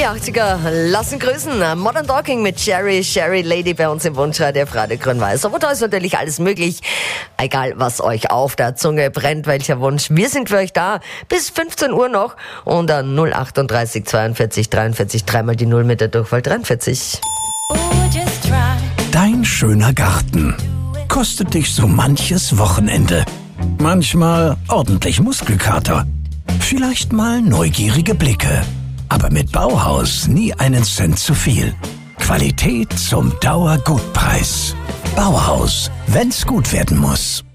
Die 80er lassen grüßen. Modern Talking mit Sherry Lady bei uns im Wunschradio auf Radio Grün-Weiß. Aber da ist natürlich alles möglich. Egal, was euch auf der Zunge brennt, welcher Wunsch. Wir sind für euch da bis 15 Uhr noch. Und an 038 42 43 dreimal die 0 mit der Durchwahl 43. Dein schöner Garten kostet dich so manches Wochenende. Manchmal ordentlich Muskelkater. Vielleicht mal neugierige Blicke. Aber mit Bauhaus nie einen Cent zu viel. Qualität zum Dauergutpreis. Bauhaus, wenn's gut werden muss.